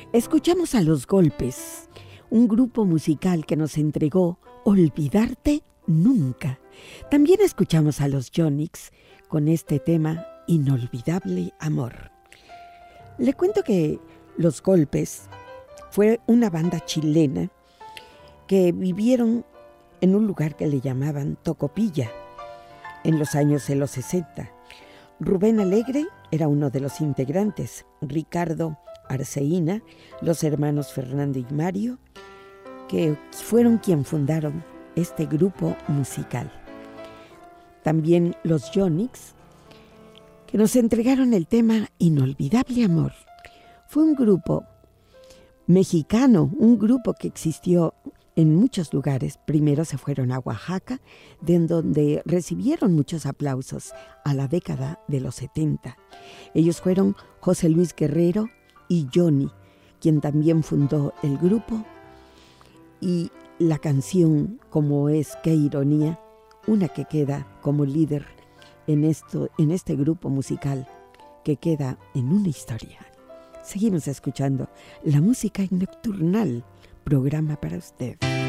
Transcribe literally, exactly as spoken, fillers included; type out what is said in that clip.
Escuchamos a Los Golpes, un grupo musical que nos entregó Olvidarte Nunca. También escuchamos a los Yonix con este tema Inolvidable Amor. Le cuento que Los Golpes fue una banda chilena que vivieron en un lugar que le llamaban Tocopilla en los años de los sesenta. Rubén Alegre era uno de los integrantes, Ricardo Arceína, los hermanos Fernando y Mario, que fueron quien fundaron este grupo musical. También los Yonix, que nos entregaron el tema Inolvidable Amor. Fue un grupo mexicano, un grupo que existió en muchos lugares. Primero se fueron a Oaxaca, de donde recibieron muchos aplausos a la década de los setenta. Ellos fueron José Luis Guerrero y Johnny, quien también fundó el grupo. Y la canción, como es Qué Ironía, una que queda como líder en, esto, en este grupo musical, que queda en una historia. Seguimos escuchando la música en Nocturnal, programa para usted.